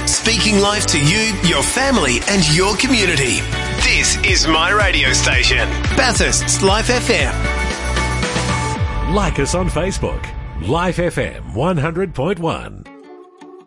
Speaking life to you, your family and your community. This is my radio station, Bathurst's Life FM. Like us on Facebook, Life FM 100.1.